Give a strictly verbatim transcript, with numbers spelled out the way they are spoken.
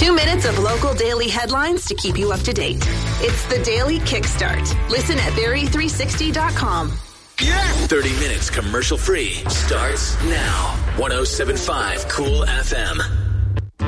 Two minutes of local daily headlines to keep you up to date. It's the Daily Kickstart. Listen at barrie three sixty dot com. Yeah! thirty minutes commercial free starts now. one oh seven point five Cool F M.